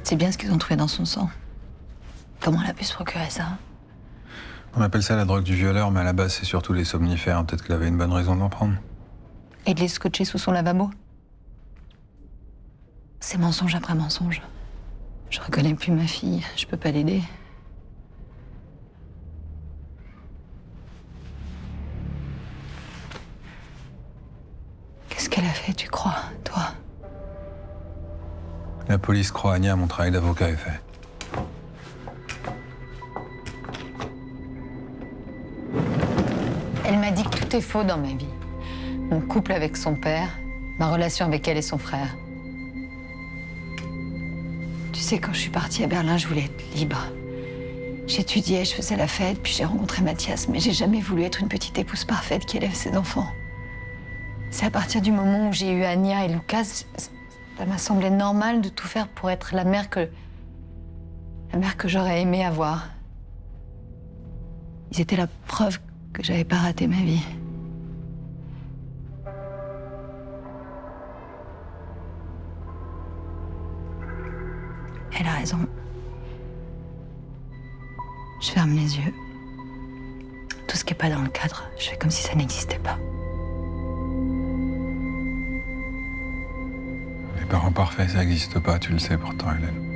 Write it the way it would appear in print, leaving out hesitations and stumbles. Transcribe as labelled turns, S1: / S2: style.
S1: C'est bien ce qu'ils ont trouvé dans son sang. Comment elle a pu se procurer ça?
S2: On appelle ça la drogue du violeur, mais à la base, c'est surtout les somnifères. Peut-être qu'elle avait une bonne raison d'en prendre.
S1: Et de les scotcher sous son lavabo? C'est mensonge après mensonge. Je reconnais plus ma fille, je peux pas l'aider. Qu'est-ce qu'elle a fait, tu crois, toi?
S2: La police croit à Nia, mon travail d'avocat est fait.
S1: Elle m'a dit que tout est faux dans ma vie. Mon couple avec son père, ma relation avec elle et son frère. Tu sais, quand je suis partie à Berlin, je voulais être libre. J'étudiais, je faisais la fête, puis j'ai rencontré Mathias, mais j'ai jamais voulu être une petite épouse parfaite qui élève ses enfants. C'est à partir du moment où j'ai eu Ania et Lucas, ça m'a semblé normal de tout faire pour être la mère que j'aurais aimé avoir. Ils étaient la preuve que j'avais pas raté ma vie. Elle a raison. Je ferme les yeux. Tout ce qui n'est pas dans le cadre, je fais comme si ça n'existait pas.
S2: Les parents parfaits, ça n'existe pas, tu le sais pourtant, Hélène.